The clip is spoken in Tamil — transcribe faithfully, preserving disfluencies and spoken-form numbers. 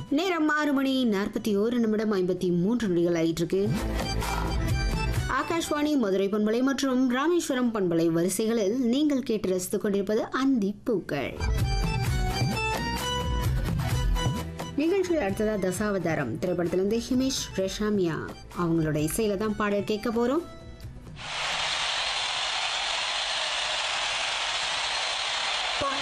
நேரம் ஆறு மணி நாற்பத்தி ஓரு நிமிடம் ஐம்பத்தி மூன்று நொடிகள் ஆயிட்டு இருக்கு. ஆகாஷ்வாணி மதுரை பண்பலை மற்றும் ராமேஸ்வரம் பண்பலை வரிசைகளில் நீங்கள் கேட்டு ரசித்துக் கொண்டிருப்பது அந்தி பூக்கள் நிகழ்ச்சியில். அடுத்ததா தசாவதாரம் திரைப்படத்திலிருந்து ஹிமேஷ் ரேஷாமியா அவங்களோட இசையில தான் பாடல் கேட்க போறோம்.